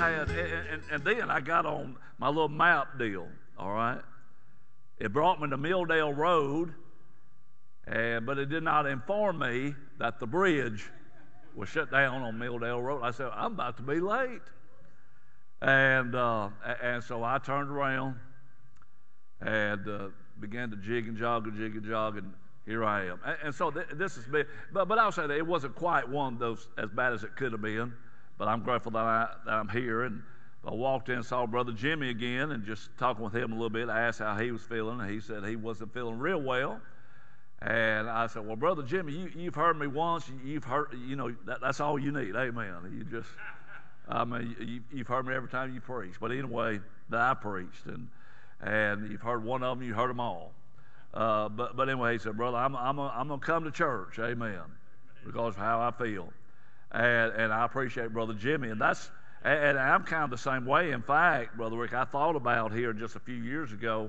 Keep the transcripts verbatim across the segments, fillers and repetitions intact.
had, and, and, and then I got on my little map deal, all right? It brought me to Milldale Road, and, but it did not inform me that the bridge was shut down on Milldale Road. I said, I'm about to be late. And, uh, and so I turned around and uh, began to jig and jog and jig and jog, and here I am. And, and so th- this has been, but, but I'll say that it wasn't quite one of those as bad as it could have been, but I'm grateful that, I, that I'm here. And I walked in and saw Brother Jimmy again, and just talking with him a little bit, I asked how he was feeling, and he said he wasn't feeling real well. And I said, well, Brother Jimmy, you, you've heard me once, you've heard, you know, that, that's all you need, amen. You just, I mean, you, you've heard me every time you preach. But anyway, that I preached, and and you've heard one of them, you heard them all. Uh, but but anyway, he said, brother, I'm I'm a, I'm gonna come to church, amen, because of how I feel, and and I appreciate Brother Jimmy, and that's and, and I'm kind of the same way. In fact, Brother Rick, I thought about here just a few years ago.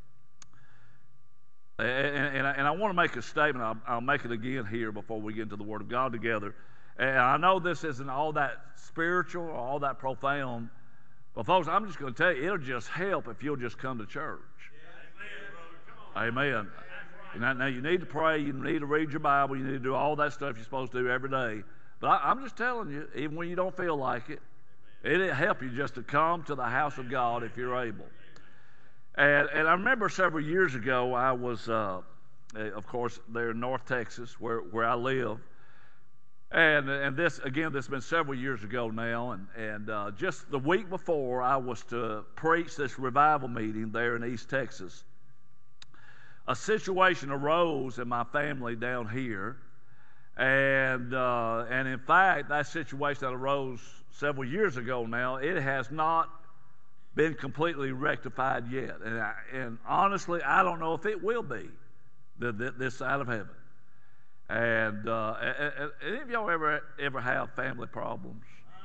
And, and, I, and I want to make a statement. I'll, I'll make it again here before we get into the Word of God together. And I know this isn't all that spiritual or all that profound, but folks, I'm just going to tell you, it'll just help if you'll just come to church. Yeah, amen, brother. Come on. Amen. Right. Now, now, you need to pray, you need to read your Bible, you need to do all that stuff you're supposed to do every day. But I, I'm just telling you, even when you don't feel like it, it'll help you just to come to the house of God if you're able. And, and I remember several years ago, I was, uh, of course, there in North Texas, where, where I live. And and this, again, this has been several years ago now. And, and uh, just the week before, I was to preach this revival meeting there in East Texas. A situation arose in my family down here. And, uh, and in fact, that situation that arose several years ago now, it has not been completely rectified yet, and, I, and honestly, I don't know if it will be the, the, this side of heaven. And, uh, and, and any of y'all ever ever have family problems?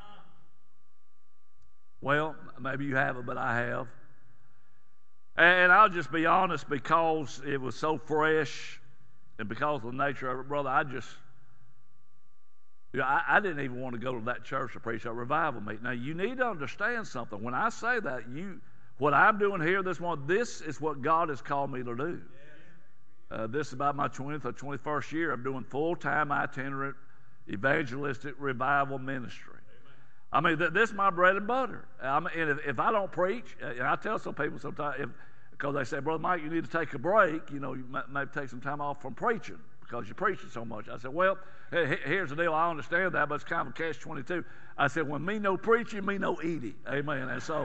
Well, maybe you haven't, but I have. And I'll just be honest, because it was so fresh, and because of the nature of it, brother, I just. You know, I, I didn't even want to go to that church to preach that revival meeting. Now, you need to understand something. When I say that, you, what I'm doing here this morning, this is what God has called me to do. Uh, this is about my twentieth or twenty-first year. I'm doing full-time itinerant evangelistic revival ministry. I mean, th- this is my bread and butter. I mean, and if, if I don't preach, and I tell some people sometimes, if, because they say, Brother Mike, you need to take a break. You know, you might, maybe take some time off from preaching, because you're preaching so much. I said, well, here's the deal. I understand that, but it's kind of a catch twenty-two. I said, when me no preaching, me no eating. Amen. And so,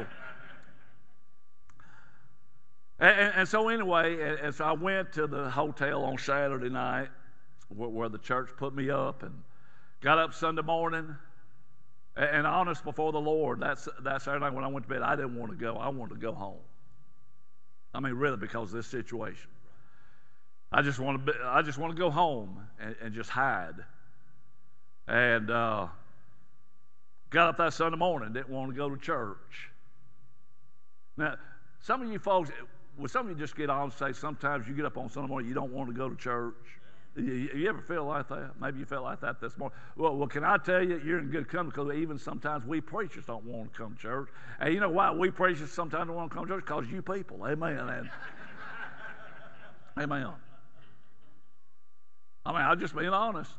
and, and so anyway, and, and so I went to the hotel on Saturday night where, where the church put me up, and got up Sunday morning. And, and honest before the Lord, that's that Saturday night when I went to bed, I didn't want to go. I wanted to go home. I mean, really, because of this situation. I just want to. Be, I just want to go home and, and just hide. And uh, got up that Sunday morning. Didn't want to go to church. Now, some of you folks, well, some of you just get on and say sometimes you get up on Sunday morning, you don't want to go to church. You, you ever feel like that? Maybe you felt like that this morning. Well, well, can I tell you, you're in good company, because even sometimes we preachers don't want to come to church. And you know why we preachers sometimes don't want to come to church? Because you people. Amen. And, amen. I mean, I'm just being honest.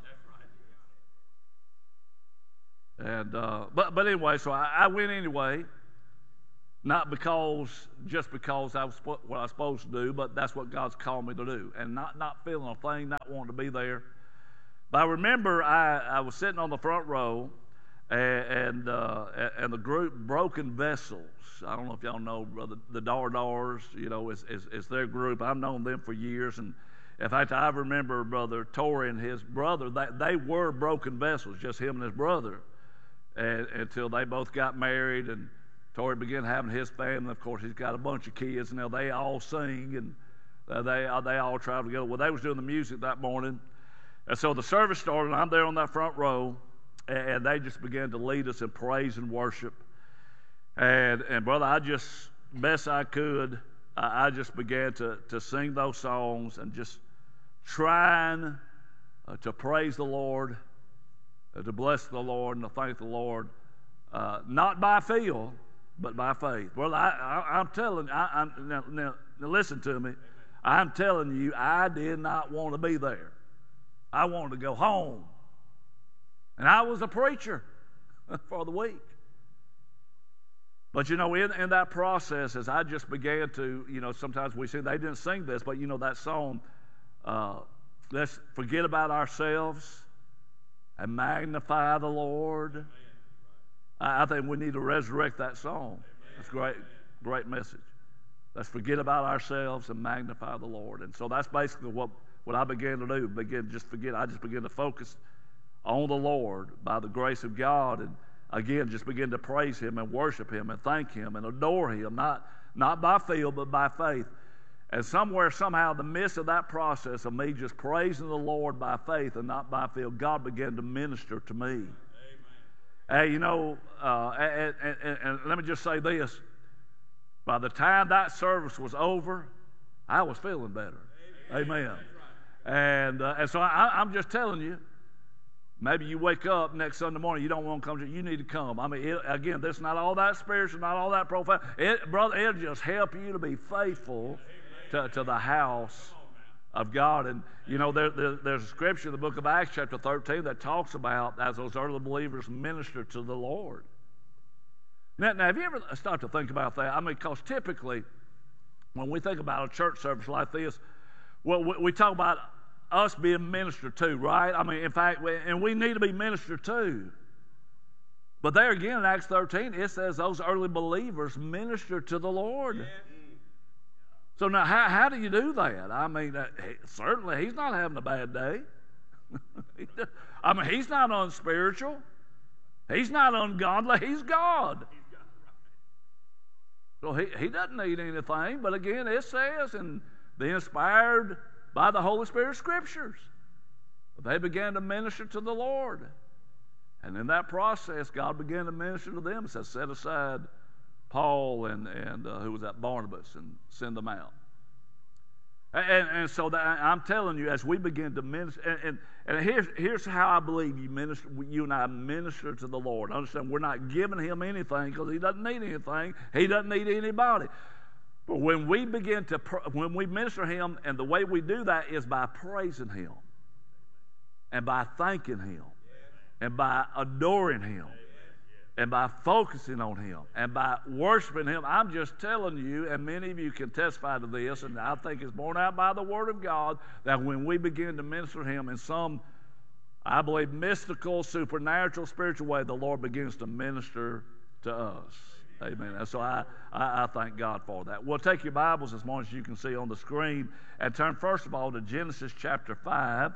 And uh, but but anyway, so I, I went anyway, not because just because I was what I was supposed to do, but that's what God's called me to do, and not not feeling a thing, not wanting to be there. But I remember I, I was sitting on the front row, and and, uh, and the group Broken Vessels. I don't know if y'all know brother, the Dar Dars. You know, it's, it's it's their group. I've known them for years, and in fact, I remember Brother Torrey and his brother. They they were Broken Vessels, just him and his brother. And, until they both got married, and Torrey began having his family. Of course, he's got a bunch of kids, and now they all sing, and uh, they uh, they all travel together. Well, they was doing the music that morning, and so the service started, and I'm there on that front row, and, and they just began to lead us in praise and worship. And and brother, I just best I could, I, I just began to to sing those songs and just trying uh, to praise the Lord. Uh, to bless the Lord and to thank the Lord uh, not by feel, but by faith. Well, I, I, I'm telling you, I, I'm, now, now, now listen to me. I'm telling you, I did not want to be there. I wanted to go home. And I was a preacher for the week. But, you know, in, in that process, as I just began to, you know, sometimes we sing, they didn't sing this, but, you know, that song, uh, let's forget about ourselves and magnify the Lord. I, I think we need to resurrect that song. That's great, great message. Let's forget about ourselves and magnify the Lord. And so that's basically what, what I began to do. Begin just forget. I just began to focus on the Lord by the grace of God, and again, just begin to praise Him and worship Him and thank Him and adore Him, not, not by feel, but by faith. And somewhere, somehow, in the midst of that process of me just praising the Lord by faith and not by feel, God began to minister to me. Amen. Hey, you know, uh, and, and, and, and let me just say this. By the time that service was over, I was feeling better. Amen. Amen. And, uh, and so I, I'm just telling you, maybe you wake up next Sunday morning, you don't want to come to you need to come. I mean, it, again, this is not all that spiritual, not all that profound. It, brother, it'll just help you to be faithful to, to the house of God. And, you know, there, there, there's a scripture in the book of Acts chapter thirteen that talks about as those early believers ministered to the Lord. Now, now have you ever stopped to think about that? I mean, because typically when we think about a church service like this, well, we, we talk about us being ministered to, right? I mean, in fact, we, and we need to be ministered to. But there again in Acts thirteen, it says those early believers ministered to the Lord. Yeah. So now, how, how do you do that? I mean, uh, he, certainly he's not having a bad day. I mean, he's not unspiritual. He's not ungodly. He's God. So he, he doesn't need anything. But again, it says in the inspired by the Holy Spirit Scriptures, they began to minister to the Lord. And in that process, God began to minister to them. It says, set aside Paul and, and uh, who was that, Barnabas, and send them out. And, and so that, I'm telling you, as we begin to minister, and, and, and here's, here's how I believe you, minister, you and I minister to the Lord. Understand, we're not giving Him anything because He doesn't need anything. He doesn't need anybody. But when we begin to, when we minister Him, and the way we do that is by praising Him, and by thanking Him, and by adoring Him, and by focusing on Him, and by worshiping Him. I'm just telling you, and many of you can testify to this, and I think it's borne out by the Word of God, that when we begin to minister Him in some, I believe, mystical, supernatural, spiritual way, the Lord begins to minister to us. Amen. And so I, I, I thank God for that. We'll take your Bibles as much as you can see on the screen and turn first of all to Genesis chapter five.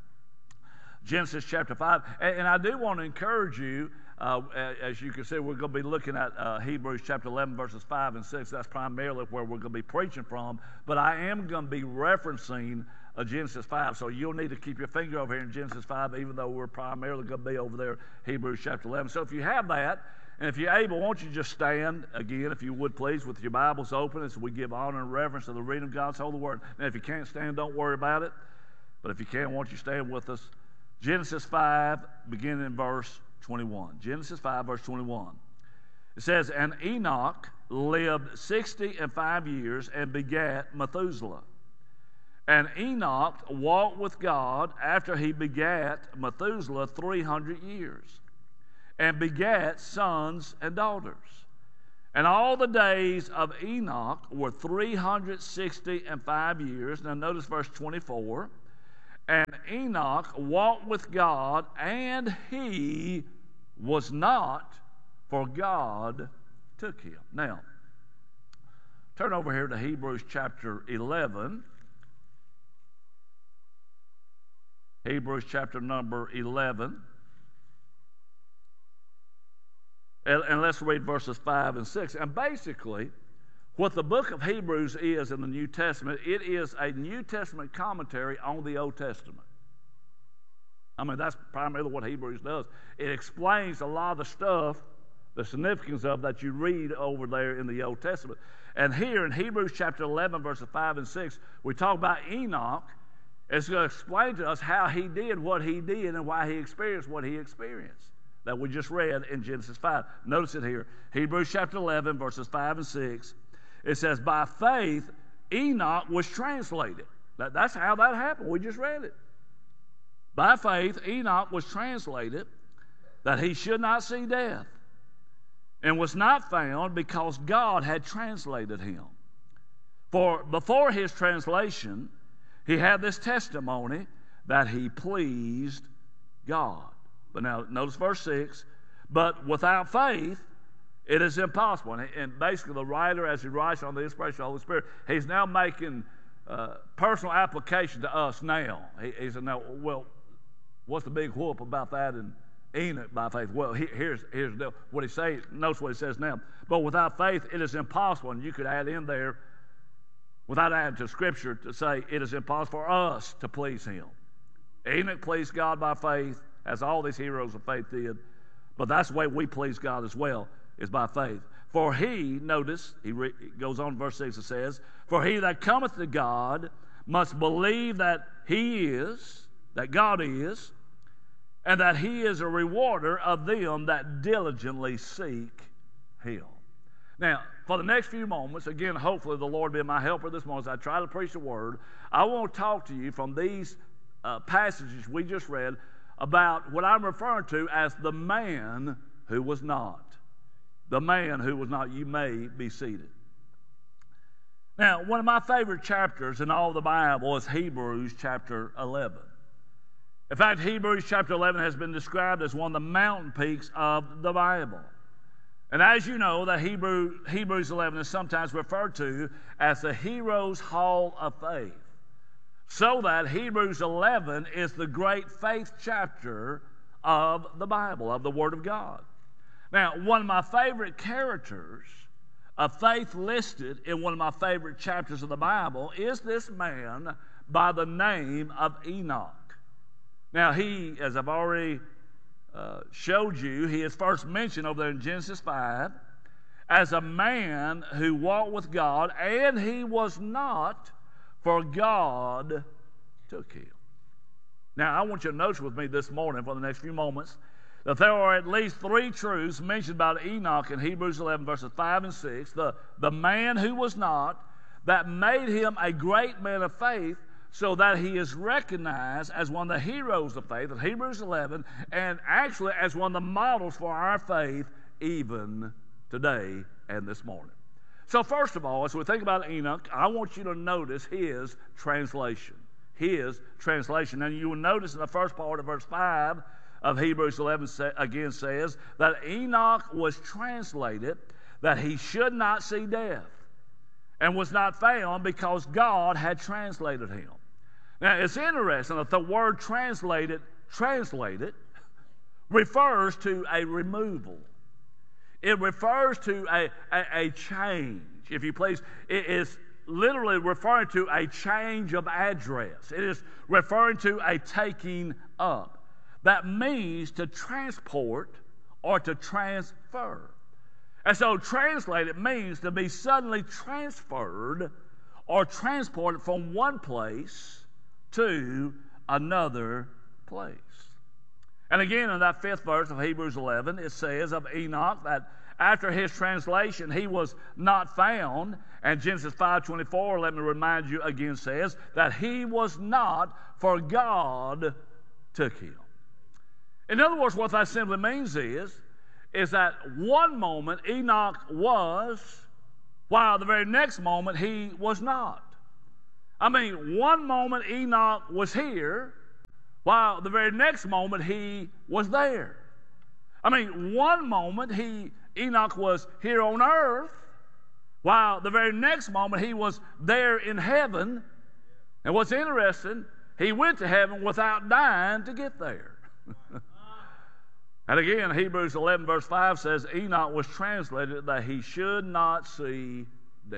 Genesis chapter five. And, and I do want to encourage you, uh, as you can see, we're going to be looking at uh, Hebrews chapter eleven, verses five and six. That's primarily where we're going to be preaching from. But I am going to be referencing uh, Genesis five. So you'll need to keep your finger over here in Genesis five, even though we're primarily going to be over there, Hebrews chapter eleven. So if you have that, and if you're able, won't you just stand again, if you would please, with your Bibles open as we give honor and reverence to the reading of God's holy word. Now, if you can't stand, don't worry about it. But if you can, won't you stand with us? Genesis five, beginning in verse twenty-one. Genesis five, verse twenty-one. It says, and Enoch lived sixty and five years and begat Methuselah. And Enoch walked with God after he begat Methuselah three hundred years, and begat sons and daughters. And all the days of Enoch were three hundred sixty and five years. Now notice verse twenty-four. And Enoch walked with God, and he was not, for God took him. Now, turn over here to Hebrews chapter eleven. Hebrews chapter number eleven. And, and let's read verses five and six. And basically, what the book of Hebrews is in the New Testament, it is a New Testament commentary on the Old Testament. I mean, that's primarily what Hebrews does. It explains a lot of the stuff, the significance of that you read over there in the Old Testament. And here in Hebrews chapter eleven, verses five and six, we talk about Enoch. It's going to explain to us how he did what he did and why he experienced what he experienced. that we just read in Genesis five. Notice it here. Hebrews chapter eleven, verses five and six. It says, by faith, Enoch was translated. That, that's how that happened. We just read it. By faith, Enoch was translated that he should not see death, and was not found because God had translated him. For before his translation, he had this testimony that he pleased God. But now, notice verse six. But without faith, it is impossible. And, and basically, the writer, as he writes on the inspiration of the Holy Spirit, he's now making uh, personal application to us now. He, he said, now, well, what's the big whoop about that in Enoch by faith? Well, he, here's, here's the deal. What he says, notice what he says now. But without faith, it is impossible. And you could add in there, without adding to Scripture, to say it is impossible for us to please him. Enoch pleased God by faith, as all these heroes of faith did. But that's the way we please God as well, is by faith. For he, notice, he re, goes on in verse six, it says, for he that cometh to God must believe that he is, that God is, and that he is a rewarder of them that diligently seek him. Now, for the next few moments, again, hopefully the Lord be my helper this morning as I try to preach the word. I want to talk to you from these uh, passages we just read about what I'm referring to as the man who was not. The man who was not. You may be seated. Now, one of my favorite chapters in all the Bible is Hebrews chapter eleven. In fact, Hebrews chapter eleven has been described as one of the mountain peaks of the Bible. And as you know, that Hebrew, Hebrews eleven is sometimes referred to as the hero's hall of faith. So that Hebrews eleven is the great faith chapter of the Bible, of the Word of God. Now, one of my favorite characters of faith listed in one of my favorite chapters of the Bible is this man by the name of Enoch. Now, he, as I've already uh, showed you, he is first mentioned over there in Genesis five as a man who walked with God, and he was not, for God took him. Now, I want you to notice with me this morning for the next few moments that there are at least three truths mentioned about Enoch in Hebrews eleven, verses five and six. The, the man who was not, that made him a great man of faith, so that he is recognized as one of the heroes of faith in Hebrews eleven, and actually as one of the models for our faith even today and this morning. So first of all, as we think about Enoch, I want you to notice his translation. His translation. And you will notice in the first part of verse five of Hebrews eleven again says that Enoch was translated that he should not see death, and was not found because God had translated him. Now, it's interesting that the word translated, translated, refers to a removal. It refers to a, a, a change, if you please. It is literally referring to a change of address. It is referring to a taking up. That means to transport or to transfer. And so translated means to be suddenly transferred or transported from one place to another place. And again, in that fifth verse of Hebrews eleven, it says of Enoch that after his translation, he was not found. And Genesis five twenty-four, let me remind you again, says that he was not, for God took him. In other words, what that simply means is, is that one moment Enoch was, while the very next moment he was not. I mean, one moment Enoch was here, while the very next moment he was there. I mean, one moment he Enoch was here on earth, while the very next moment he was there in heaven. And what's interesting, he went to heaven without dying to get there. And again, Hebrews eleven verse five says, Enoch was translated that he should not see death.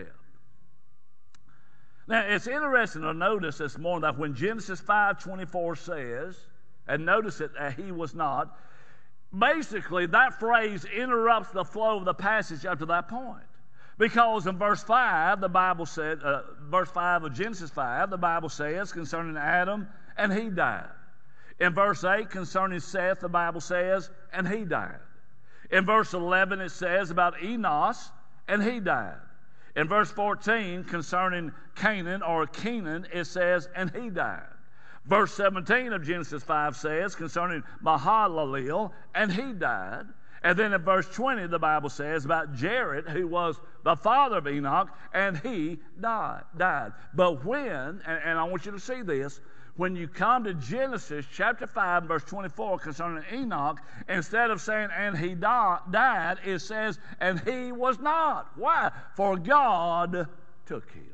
Now, it's interesting to notice this morning that when Genesis five twenty-four says, and notice it, that he was not, basically that phrase interrupts the flow of the passage up to that point. Because in verse five, the Bible said, uh, verse five of Genesis five, the Bible says concerning Adam, and he died. In verse eight, concerning Seth, the Bible says, and he died. In verse eleven, it says about Enos, and he died. In verse fourteen, concerning Canaan or Kenan, it says, and he died. Verse seventeen of Genesis five says, concerning Mahalalel, and he died. And then in verse twenty, the Bible says about Jared, who was the father of Enoch, and he died. died. But when, and, and I want you to see this, when you come to Genesis chapter five, verse twenty-four, concerning Enoch, instead of saying, and he di- died, it says, and he was not. Why? For God took him.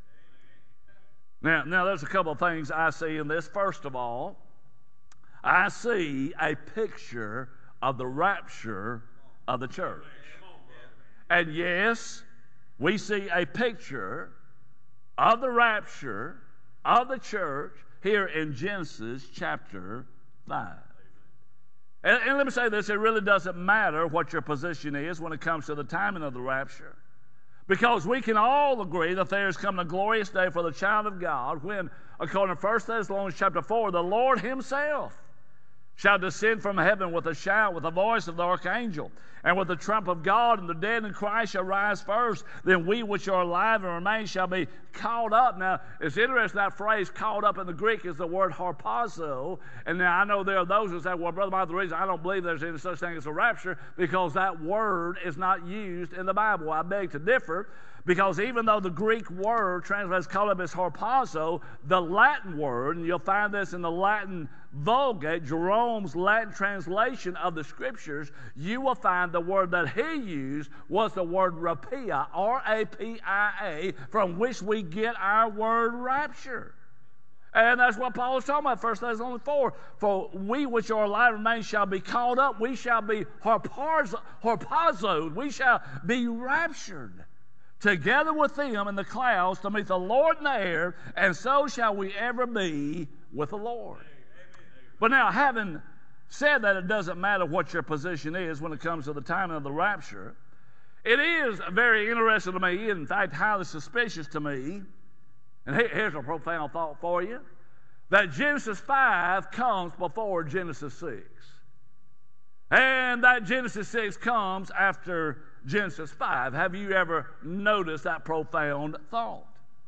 Now, now, there's a couple of things I see in this. First of all, I see a picture of the rapture of the church. And yes, we see a picture of the rapture of the church here in Genesis chapter five. And, and let me say this, it really doesn't matter what your position is when it comes to the timing of the rapture. Because we can all agree that there is coming a glorious day for the child of God when, according to First Thessalonians chapter four, the Lord himself shall descend from heaven with a shout, with the voice of the archangel, and with the trump of God, and the dead in Christ shall rise first. Then we which are alive and remain shall be caught up. Now, it's interesting, that phrase caught up in the Greek is the word harpazo. And now I know there are those who say, well, Brother Mike, the reason I don't believe there's any such thing as a rapture, because that word is not used in the Bible. I beg to differ. Because even though the Greek word translates caught up as harpazo, the Latin word, and you'll find this in the Latin Vulgate, Jerome's Latin translation of the Scriptures, you will find the word that he used was the word rapia, R A P I A, from which we get our word rapture. And that's what Paul is talking about, First Thessalonians four. For we which are alive and remain shall be caught up, we shall be harpazoed, we shall be raptured together with them in the clouds to meet the Lord in the air, and so shall we ever be with the Lord. But now, having said that it doesn't matter what your position is when it comes to the timing of the rapture, it is very interesting to me, in fact, highly suspicious to me, and here's a profound thought for you, that Genesis five comes before Genesis six. And that Genesis six comes after Genesis five. Have you ever noticed that profound thought?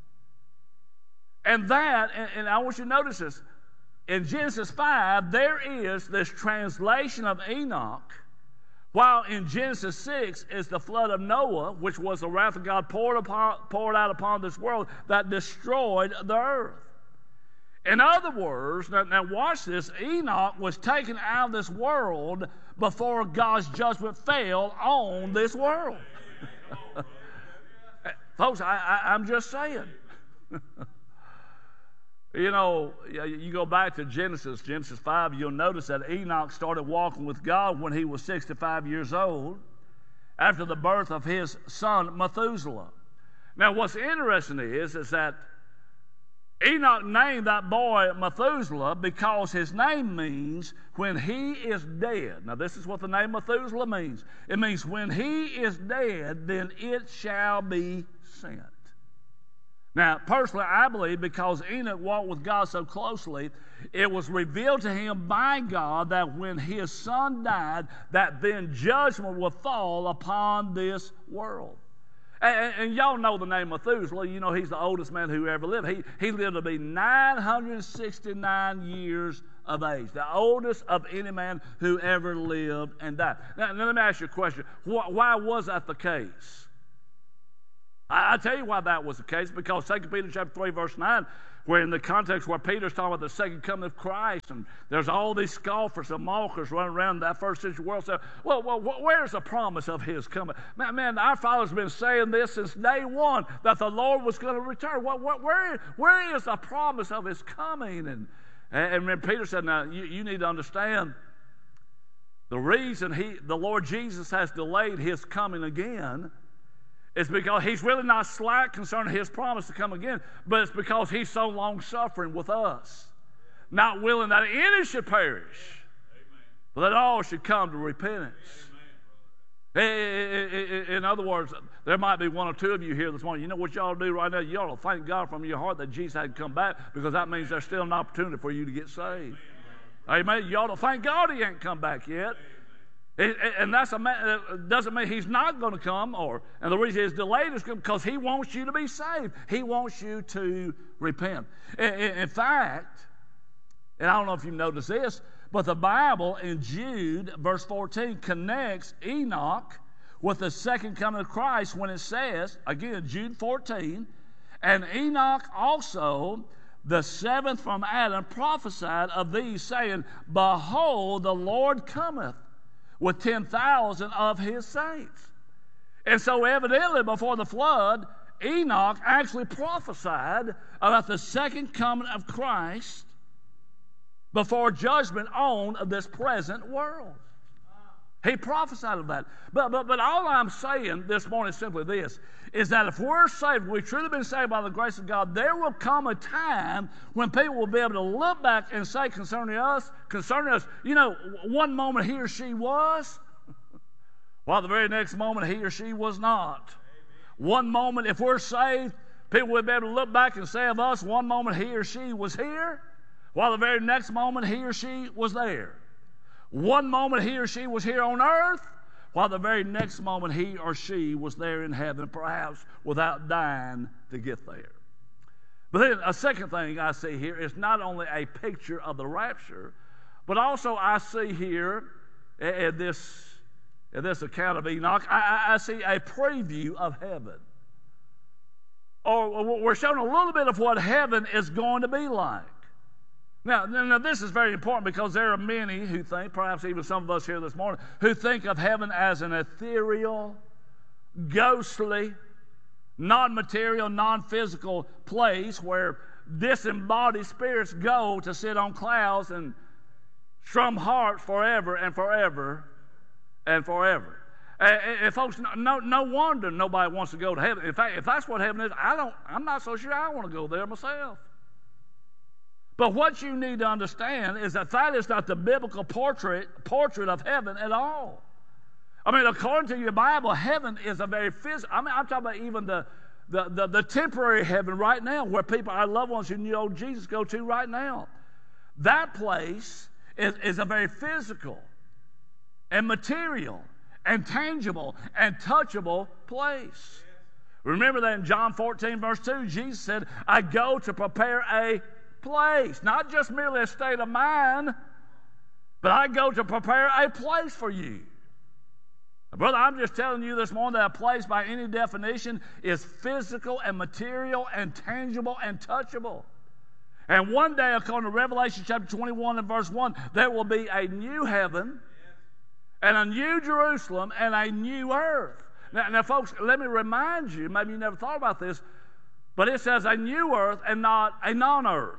And that, and, and I want you to notice this, in Genesis five, there is this translation of Enoch, while in Genesis six is the flood of Noah, which was the wrath of God poured, upon, poured out upon this world that destroyed the earth. In other words, now, now watch this, Enoch was taken out of this world before God's judgment fell on this world. Folks, I, I, I'm just saying. You know, you go back to Genesis, Genesis five, you'll notice that Enoch started walking with God when he was sixty-five years old after the birth of his son Methuselah. Now, what's interesting is, is that Enoch named that boy Methuselah because his name means when he is dead. Now, this is what the name Methuselah means. It means when he is dead, then it shall be sent. Now, personally, I believe because Enoch walked with God so closely, it was revealed to him by God that when his son died, that then judgment would fall upon this world. And, and y'all know the name Methuselah. You know he's the oldest man who ever lived. He, he lived to be nine hundred sixty-nine years of age, the oldest of any man who ever lived and died. Now, now let me ask you a question. Why, why was that the case? I, I tell you why that was the case, because Second Peter chapter three, verse nine, where in the context where Peter's talking about the second coming of Christ, and there's all these scoffers and mockers running around that first century world. So, well, well, where's the promise of his coming? Man, man, our father's been saying this since day one, that the Lord was going to return. What, what, where, where is the promise of his coming? And, and when Peter said, now, you, you need to understand, the reason he, the Lord Jesus has delayed his coming again it's because he's really not slack concerning his promise to come again, but it's because he's so long-suffering with us, not willing that any should perish, Amen. But that all should come to repentance. Amen. In other words, there might be one or two of you here this morning. You know what you ought to do right now? You ought to thank God from your heart that Jesus hadn't come back, because that means there's still an opportunity for you to get saved. Amen. You ought to thank God he ain't come back yet. It, and that's a, it doesn't mean he's not going to come, or and the reason he's delayed is because he wants you to be saved. He wants you to repent. In, in fact, and I don't know if you've noticed this, but the Bible in Jude, verse fourteen, connects Enoch with the second coming of Christ when it says, again, Jude fourteen, and Enoch also, the seventh from Adam, prophesied of these, saying, behold, the Lord cometh with ten thousand of his saints. And so evidently before the flood, Enoch actually prophesied about the second coming of Christ before judgment on this present world. He prophesied of that. But, but, but all I'm saying this morning is simply this, is that if we're saved, we've truly been saved by the grace of God, there will come a time when people will be able to look back and say concerning us, concerning us, you know, one moment he or she was, while the very next moment he or she was not. One moment, if we're saved, people will be able to look back and say of us, one moment he or she was here, while the very next moment he or she was there. One moment he or she was here on earth, while the very next moment he or she was there in heaven, perhaps without dying to get there. But then a second thing I see here is not only a picture of the rapture, but also I see here in this, in this account of Enoch, I, I see a preview of heaven. Or we're shown a little bit of what heaven is going to be like. Now, now, this is very important because there are many who think, perhaps even some of us here this morning, who think of heaven as an ethereal, ghostly, non-material, non-physical place where disembodied spirits go to sit on clouds and strum harps forever and forever and forever. And, and folks, no, no wonder nobody wants to go to heaven. In fact, if that's what heaven is, I don't, I'm not so sure I want to go there myself. But what you need to understand is that that is not the biblical portrait, portrait of heaven at all. I mean, according to your Bible, heaven is a very physical, I mean, I'm talking about even the, the, the, the temporary heaven right now, where people, our loved ones who know Jesus, go to right now. That place is, is a very physical and material and tangible and touchable place. Remember that in John fourteen, verse two, Jesus said, I go to prepare a place, not just merely a state of mind, but I go to prepare a place for you. Brother, I'm just telling you this morning that a place by any definition is physical and material and tangible and touchable. And one day, according to Revelation chapter twenty-one and verse one, there will be a new heaven and a new Jerusalem and a new earth. Now, now folks, let me remind you, maybe you never thought about this, but it says a new earth and not a non-earth.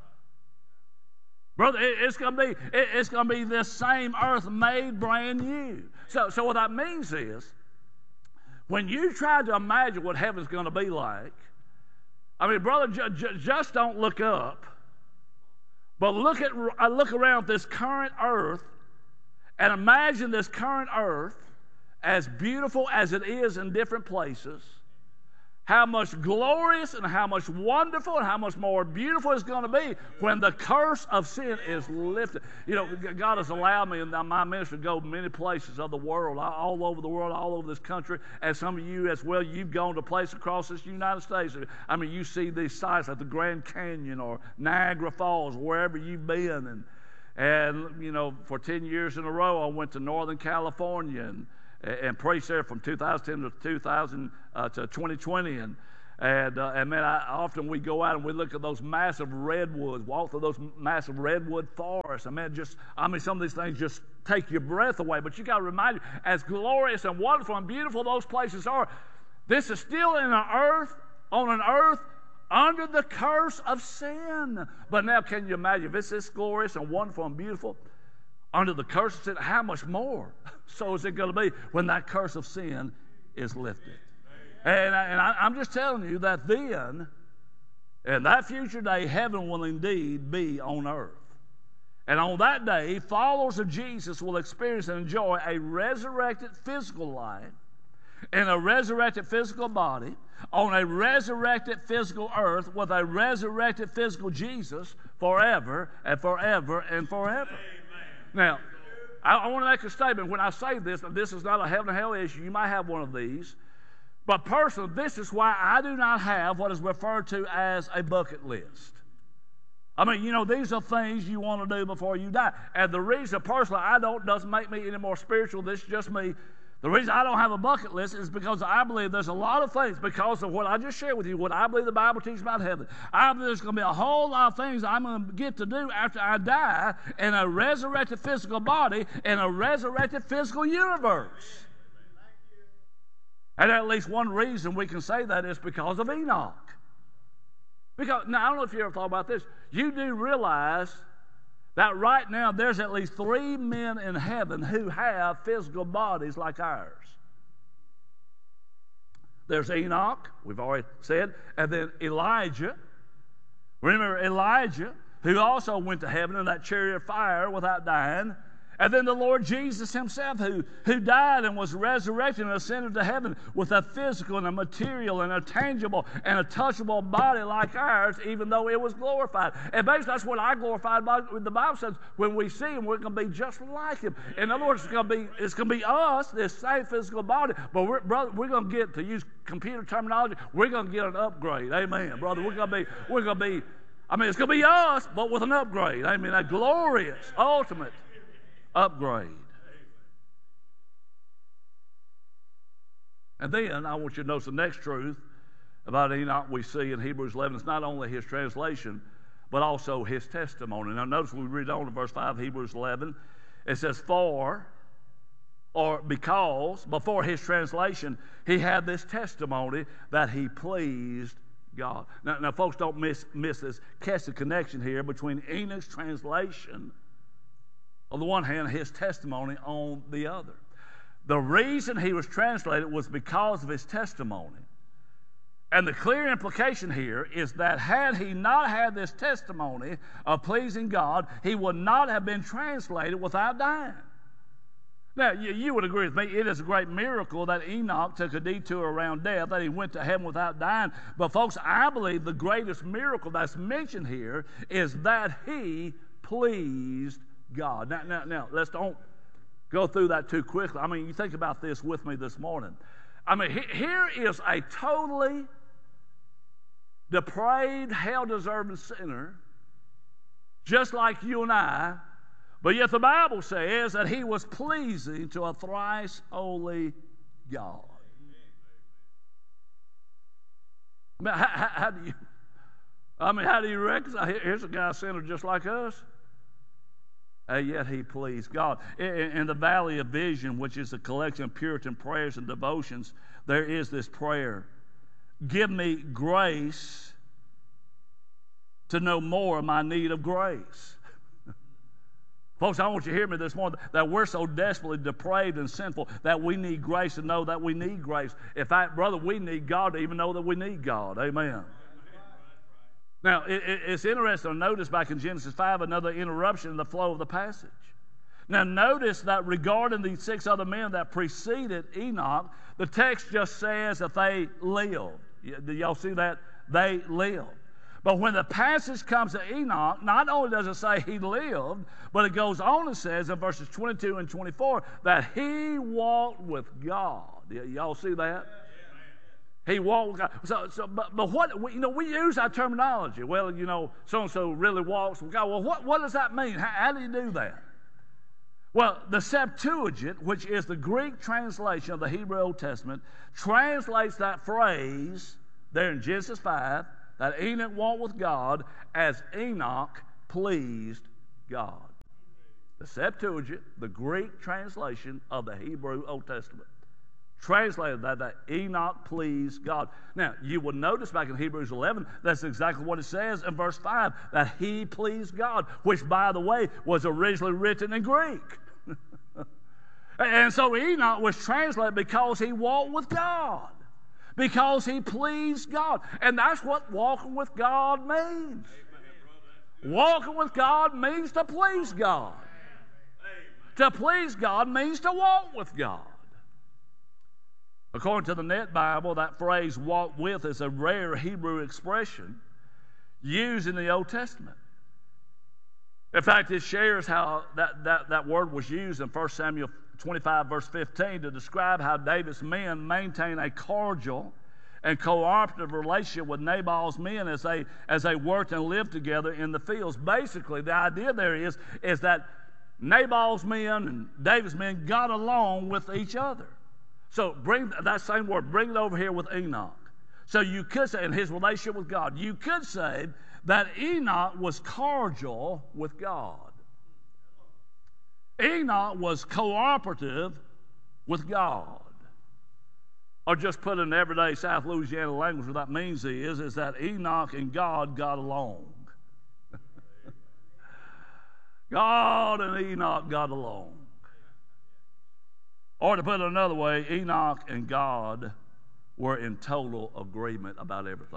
Brother, it's going to be it's going to be this same earth made brand new. So, so what that means is, when you try to imagine what heaven's going to be like, I mean, brother, ju- ju- just don't look up, but look at uh, look around this current earth, and imagine this current earth as beautiful as it is in different places. How much glorious and how much wonderful and how much more beautiful it's going to be when the curse of sin is lifted. You know, God has allowed me in my ministry to go many places of the world, all over the world, all over this country, and some of you as well, you've gone to places across this United States. I mean, you see these sites like the Grand Canyon or Niagara Falls, wherever you've been. And, and you know, for ten years in a row, I went to Northern California and and preached there from two thousand ten to two thousand uh, to twenty twenty, and and uh, and man, I, often we go out and we look at those massive redwoods, walk through those massive redwood forests. I mean, just I mean, some of these things just take your breath away. But you got to remind you, as glorious and wonderful and beautiful those places are, this is still in an earth on an earth under the curse of sin. But now, can you imagine if it's this glorious and wonderful and beautiful under the curse of sin, how much more so is it going to be when that curse of sin is lifted? And, I, and I, I'm just telling you that then, in that future day, heaven will indeed be on earth. And on that day, followers of Jesus will experience and enjoy a resurrected physical life in a resurrected physical body, on a resurrected physical earth, with a resurrected physical Jesus forever and forever and forever. Amen. Now, I, I want to make a statement. When I say this, and this is not a heaven and hell issue, you might have one of these, but personally, this is why I do not have what is referred to as a bucket list. I mean, you know, these are things you want to do before you die. And the reason, personally, I don't, doesn't make me any more spiritual. This is just me. The reason I don't have a bucket list is because I believe there's a lot of things, because of what I just shared with you, what I believe the Bible teaches about heaven. I believe there's going to be a whole lot of things I'm going to get to do after I die in a resurrected physical body, in a resurrected physical universe. And at least one reason we can say that is because of Enoch. Because, now, I don't know if you ever thought about this. You do realize that right now there's at least three men in heaven who have physical bodies like ours. There's Enoch, we've already said, and then Elijah. Remember Elijah, who also went to heaven in that chariot of fire without dying. And then the Lord Jesus himself, who, who died and was resurrected and ascended to heaven with a physical and a material and a tangible and a touchable body like ours, even though it was glorified. And basically that's what I glorified by. The Bible says when we see him, we're going to be just like him. In other words, it's going to be, it's going to be us, this same physical body, but we're, brother, we're going to get, to use computer terminology, we're going to get an upgrade. Amen, brother. We're going to be, we're going to be, I mean, it's going to be us, but with an upgrade. Amen, a glorious, ultimate upgrade. And then I want you to notice the next truth about Enoch we see in Hebrews eleven. It's not only his translation, but also his testimony. Now notice when we read on to verse five, Hebrews eleven, it says, for, or because, before his translation, he had this testimony that he pleased God. Now, now folks, don't miss, miss this. Catch the connection here between Enoch's translation on the one hand, his testimony on the other. The reason he was translated was because of his testimony. And the clear implication here is that had he not had this testimony of pleasing God, he would not have been translated without dying. Now, you, you would agree with me, it is a great miracle that Enoch took a detour around death, that he went to heaven without dying. But folks, I believe the greatest miracle that's mentioned here is that he pleased God. Now, now, now, let's don't go through that too quickly. I mean, you think about this with me this morning. I mean, he, here is a totally depraved, hell-deserving sinner, just like you and I, but yet the Bible says that he was pleasing to a thrice holy God. I mean, how, how, how do you, I mean, how do you reconcile? Here's a guy, a sinner just like us. And yet he pleased God. In, in the Valley of Vision, which is a collection of Puritan prayers and devotions, there is this prayer. Give me grace to know more of my need of grace. Folks, I want you to hear me this morning, that we're so desperately depraved and sinful that we need grace to know that we need grace. In fact, brother, we need God to even know that we need God. Amen. Now, it, it, it's interesting to notice back in Genesis five, another interruption in the flow of the passage. Now, notice that regarding these six other men that preceded Enoch, the text just says that they lived. Do y'all see that? They lived. But when the passage comes to Enoch, not only does it say he lived, but it goes on and says in verses twenty-two and twenty-four that he walked with God. Y- y'all see that? He walked with God. So, so, but, but what, you know, we use our terminology. Well, you know, so-and-so really walks with God. Well, what, what does that mean? How, how do you do that? Well, the Septuagint, which is the Greek translation of the Hebrew Old Testament, translates that phrase there in Genesis five, that Enoch walked with God, as Enoch pleased God. The Septuagint, the Greek translation of the Hebrew Old Testament, translated that, that Enoch pleased God. Now, you will notice back in Hebrews eleven, that's exactly what it says in verse five, that he pleased God, which, by the way, was originally written in Greek. And so Enoch was translated because he walked with God, because he pleased God. And that's what walking with God means. Walking with God means to please God. To please God means to walk with God. According to the Net Bible, that phrase walk with is a rare Hebrew expression used in the Old Testament. In fact, it shares how that, that, that word was used in First Samuel twenty-five, verse fifteen, to describe how David's men maintain a cordial and cooperative relationship with Nabal's men as they, as they worked and lived together in the fields. Basically, the idea there is, is that Nabal's men and David's men got along with each other. So bring that same word, bring it over here with Enoch. So you could say, in his relationship with God, you could say that Enoch was cordial with God. Enoch was cooperative with God. Or just put in everyday South Louisiana language, what that means is, is that Enoch and God got along. God and Enoch got along. Or to put it another way, Enoch and God were in total agreement about everything.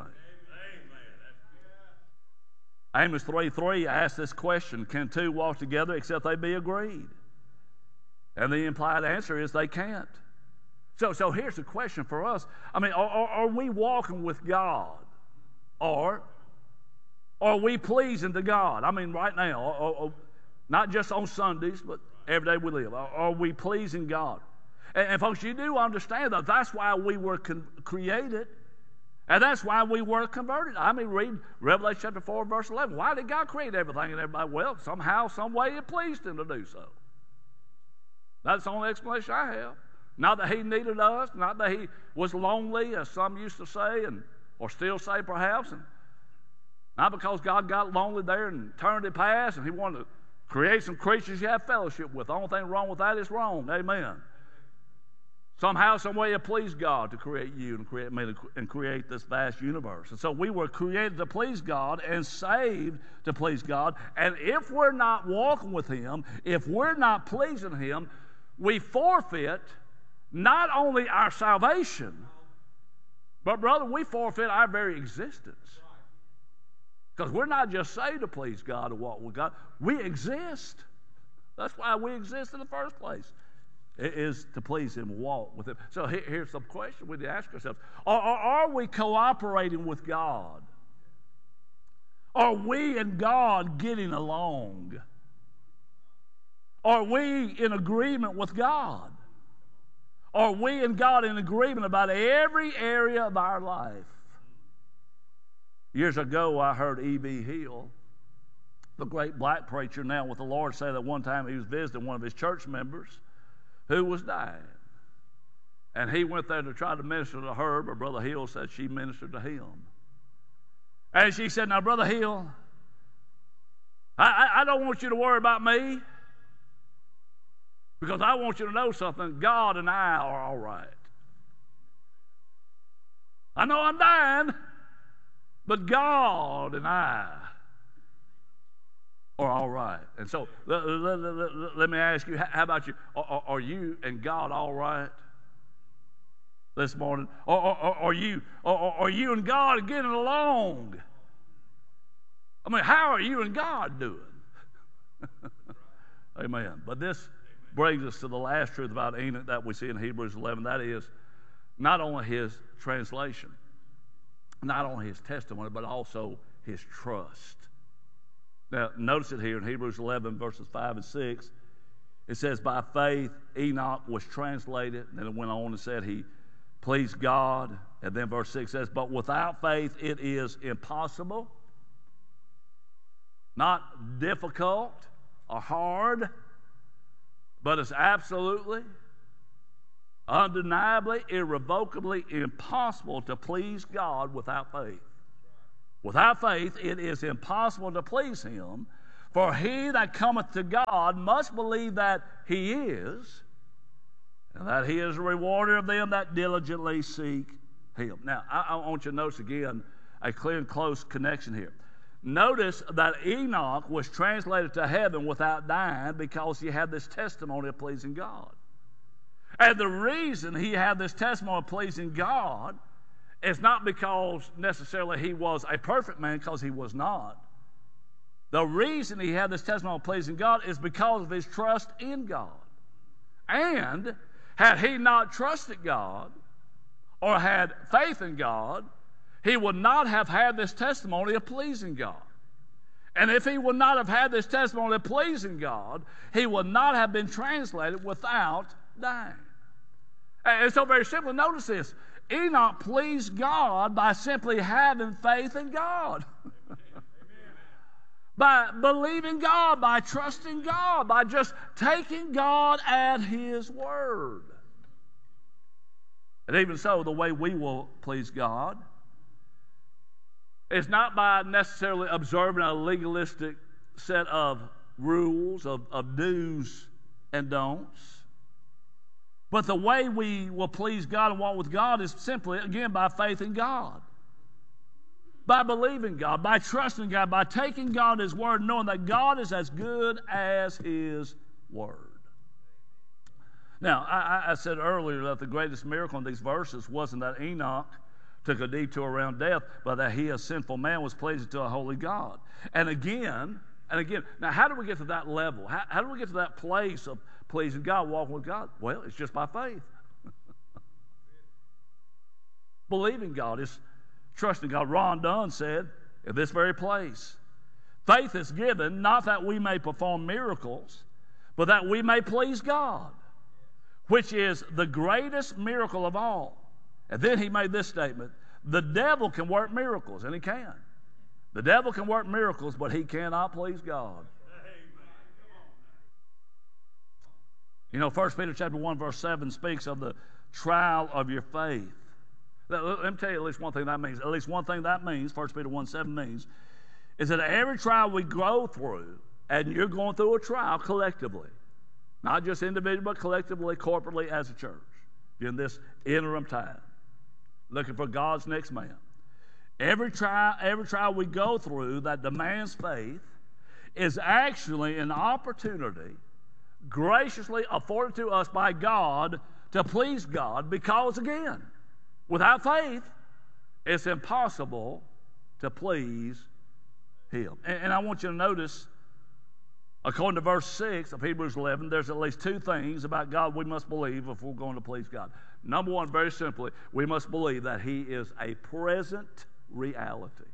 Amen. Amos three three asks this question: can two walk together except they be agreed? And the implied answer is they can't. So, so here's the question for us. I mean, are, are, are we walking with God? Or are we pleasing to God? I mean, right now, or, or, not just on Sundays, but every day we live. Are, are we pleasing God? And, and folks, you do understand that that's why we were con- created, and that's why we were converted. I mean, read Revelation chapter four, verse eleven. Why did God create everything and everybody? Well, somehow, some way it pleased him to do so. That's the only explanation I have. Not that he needed us, not that he was lonely, as some used to say, and or still say perhaps, and not because God got lonely there in eternity past and he wanted to create some creatures you have fellowship with. The only thing wrong with that is wrong. Amen. Somehow, some way it pleased God to create you and create me and create this vast universe. And so we were created to please God and saved to please God. And if we're not walking with him, if we're not pleasing him, we forfeit not only our salvation, but, brother, we forfeit our very existence. Because we're not just saved to please God or walk with God. We exist. That's why we exist in the first place. It is to please him, walk with him. So here, here's some questions we need to ask ourselves. Are, are, are we cooperating with God? Are we and God getting along? Are we in agreement with God? Are we and God in agreement about every area of our life? Years ago, I heard E B Hill, the great black preacher now with the Lord, say that one time he was visiting one of his church members who was dying. And he went there to try to minister to her, but Brother Hill said she ministered to him. And she said, now, Brother Hill, I, I, I don't want you to worry about me, because I want you to know something. God and I are all right. I know I'm dying, but God and I are all right. And so let, let, let, let me ask you, how about you? Are, are you and God all right this morning? Or, or, or are you or, are you and God getting along? I mean, how are you and God doing? Amen. But this brings us to the last truth about Enoch that we see in Hebrews eleven. That is not only his translation, not only his testimony, but also his trust. Now, notice it here in Hebrews eleven, verses five and six. It says, by faith Enoch was translated. And then it went on and said he pleased God. And then verse six says, but without faith it is impossible, not difficult or hard, but it's absolutely, undeniably, irrevocably impossible to please God without faith. Without faith, it is impossible to please him, for he that cometh to God must believe that he is, and that he is a rewarder of them that diligently seek him. Now, I, I want you to notice again a clear and close connection here. Notice that Enoch was translated to heaven without dying because he had this testimony of pleasing God. And the reason he had this testimony of pleasing God is not because necessarily he was a perfect man, because he was not. The reason he had this testimony of pleasing God is because of his trust in God. And had he not trusted God, or had faith in God, he would not have had this testimony of pleasing God. And if he would not have had this testimony of pleasing God, he would not have been translated without dying. And so very simply, notice this. Enoch pleased God by simply having faith in God. By believing God, by trusting God, by just taking God at His word. And even so, the way we will please God is not by necessarily observing a legalistic set of rules, of, of do's and don'ts. But the way we will please God and walk with God is simply, again, by faith in God. By believing God, by trusting God, by taking God at His word, knowing that God is as good as His word. Now, I, I said earlier that the greatest miracle in these verses wasn't that Enoch took a detour around death, but that he, a sinful man, was pleasing to a holy God. And again, and again, now how do we get to that level? How, how do we get to that place of pleasing God, walking with God? Well, it's just by faith. Believing God is trusting God. Ron Dunn said, in this very place, faith is given not that we may perform miracles, but that we may please God, which is the greatest miracle of all. And then he made this statement, the devil can work miracles, and he can. The devil can work miracles, but he cannot please God. You know, First Peter chapter one, verse seven speaks of the trial of your faith. Let me tell you at least one thing that means. At least one thing that means, First Peter one seven means, is that every trial we go through, and you're going through a trial collectively, not just individually, but collectively, corporately as a church, in this interim time, looking for God's next man. Every trial, every trial we go through that demands faith is actually an opportunity graciously afforded to us by God to please God, because again, without faith, it's impossible to please Him. And, and I want you to notice, according to verse six of Hebrews eleven, there's at least two things about God we must believe if we're going to please God. Number one, very simply, we must believe that He is a present reality.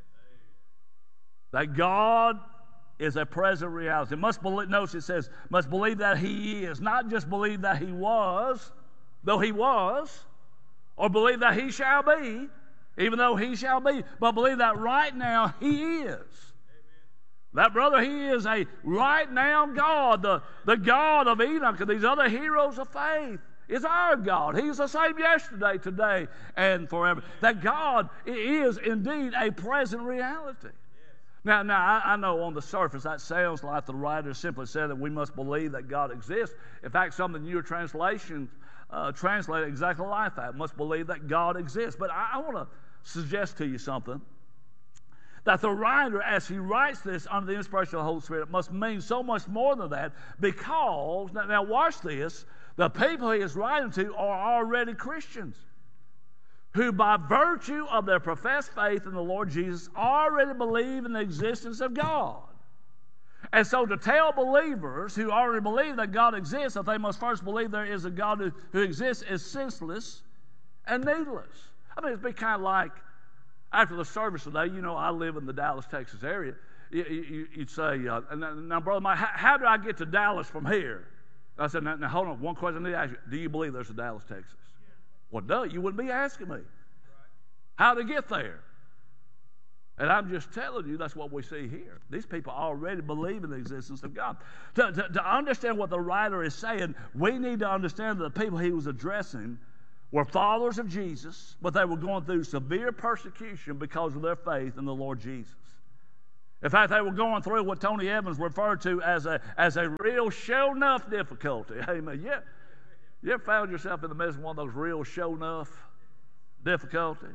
That God is a present reality. Must believe, notice it says, must believe that He is, not just believe that He was, though He was, or believe that He shall be, even though He shall be, but believe that right now He is. That, brother, He is a right now God. The, the God of Enoch and these other heroes of faith is our God. He's the same yesterday, today, and forever. That God is indeed a present reality. Now, now I, I know on the surface that sounds like the writer simply said that we must believe that God exists. In fact, some of the newer translations uh, translate it exactly like that. Must believe that God exists. But I, I want to suggest to you something. That the writer, as he writes this under the inspiration of the Holy Spirit, must mean so much more than that, because, now, now watch this, the people he is writing to are already Christians, who by virtue of their professed faith in the Lord Jesus already believe in the existence of God. And so to tell believers who already believe that God exists that they must first believe there is a God who, who exists is senseless and needless. I mean, it'd be kind of like, after the service today, you know, I live in the Dallas, Texas area. You, you, you'd say, uh, now, now, Brother Mike, how, how do I get to Dallas from here? I said, now, now hold on, one question I need to ask you. Do you believe there's a Dallas, Texas? Yeah. Well, no, you wouldn't be asking me. Right. How to get there? And I'm just telling you, that's what we see here. These people already believe in the existence of God. To, to, to understand what the writer is saying, we need to understand that the people he was addressing were followers of Jesus, but they were going through severe persecution because of their faith in the Lord Jesus. In fact, they were going through what Tony Evans referred to as a, as a real show-nuff difficulty. Amen. Yeah. You ever found yourself in the midst of one of those real show-nuff difficulties?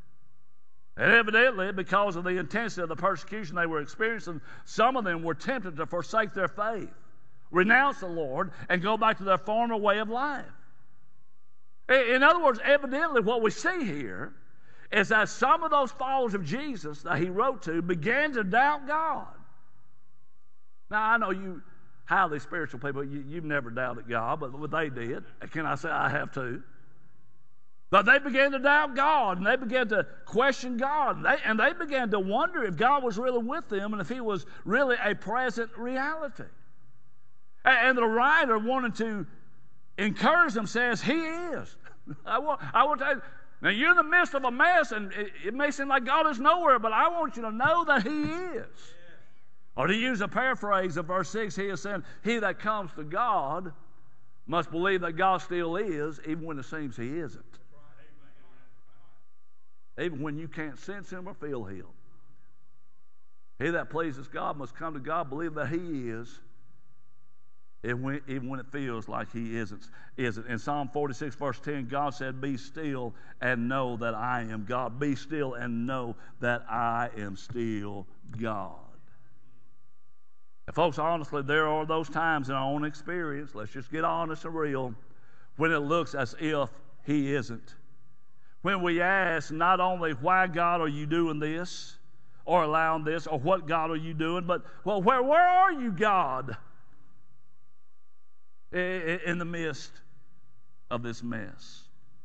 And evidently, because of the intensity of the persecution they were experiencing, some of them were tempted to forsake their faith, renounce the Lord, and go back to their former way of life. In other words, evidently what we see here is that some of those followers of Jesus that he wrote to began to doubt God. Now, I know you highly spiritual people, you, you've never doubted God, but what they did, can I say I have too? But they began to doubt God, and they began to question God, and they, and they began to wonder if God was really with them and if He was really a present reality. And, and the writer wanted to encourage them, says, He is. I want, I want to tell you, now you're in the midst of a mess, and it, it may seem like God is nowhere, but I want you to know that He is. Or to use a paraphrase of verse six, He is saying, He that comes to God must believe that God still is, even when it seems He isn't. Even when you can't sense Him or feel Him. He that pleases God must come to God, believe that He is, even when, even when it feels like He isn't, isn't. In Psalm forty-six, verse ten, God said, be still and know that I am God. Be still and know that I am still God. And folks, honestly, there are those times in our own experience, let's just get honest and real, when it looks as if He isn't. When we ask not only, why, God, are you doing this, or allowing this, or what, God, are you doing, but, well, where, where are you, God, in the midst of this mess?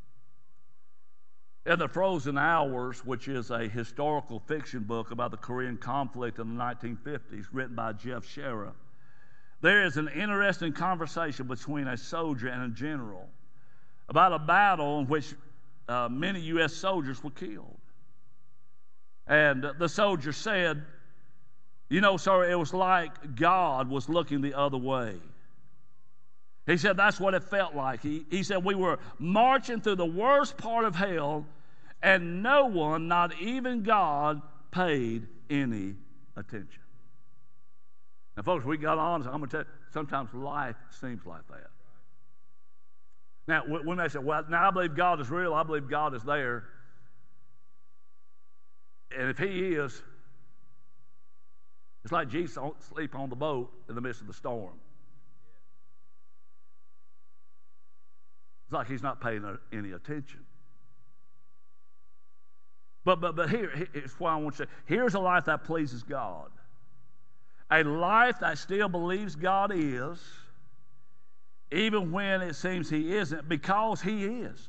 In The Frozen Hours, which is a historical fiction book about the Korean conflict in the nineteen fifties, written by Jeff Scherer, there is an interesting conversation between a soldier and a general about a battle in which uh, many U S soldiers were killed. And the soldier said, you know, sir, it was like God was looking the other way. He said that's what it felt like. He, he said we were marching through the worst part of hell, and no one, not even God, paid any attention. Now, folks, we got honest. I'm going to tell you, sometimes life seems like that. Now, when they say, well, now I believe God is real, I believe God is there. And if He is, it's like Jesus asleep on the boat in the midst of the storm. It's like He's not paying any attention. But but but here, here's what I want to say. Here's a life that pleases God. A life that still believes God is, even when it seems He isn't, because He is.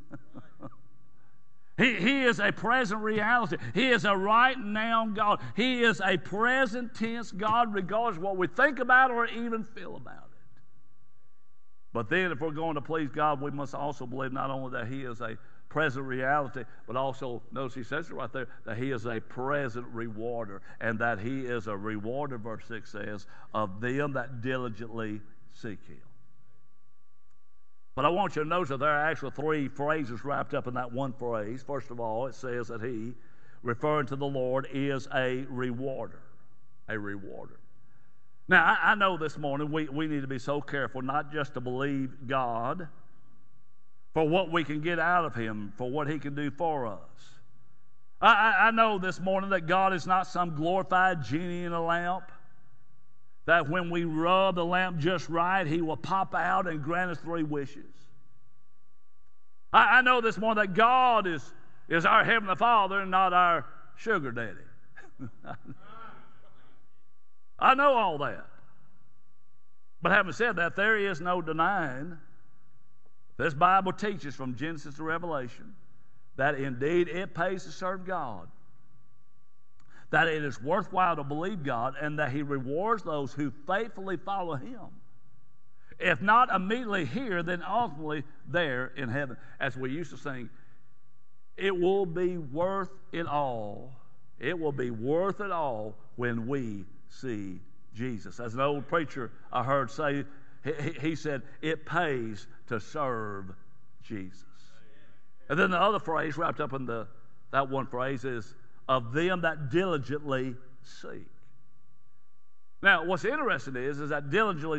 he, he is a present reality. He is a right now God. He is a present tense God, regardless of what we think about or even feel about it. But then if we're going to please God, we must also believe not only that He is a present reality, but also, notice He says it right there, that He is a present rewarder, and that He is a rewarder, verse six says, of them that diligently seek Him. But I want you to notice that there are actually three phrases wrapped up in that one phrase. First of all, it says that He, referring to the Lord, is a rewarder, a rewarder. Now, I, I know this morning we, we need to be so careful not just to believe God for what we can get out of Him, for what He can do for us. I, I, I know this morning that God is not some glorified genie in a lamp, that when we rub the lamp just right, He will pop out and grant us three wishes. I, I know this morning that God is, is our Heavenly Father and not our sugar daddy. I know all that. But having said that, there is no denying, this Bible teaches from Genesis to Revelation, that indeed it pays to serve God, that it is worthwhile to believe God, and that He rewards those who faithfully follow Him. If not immediately here, then ultimately there in heaven. As we used to sing, it will be worth it all. It will be worth it all when we see Jesus. As an old preacher I heard say, he, he said, it pays to serve Jesus. And then the other phrase wrapped up in the that one phrase is, of them that diligently seek. Now, what's interesting is, is that diligently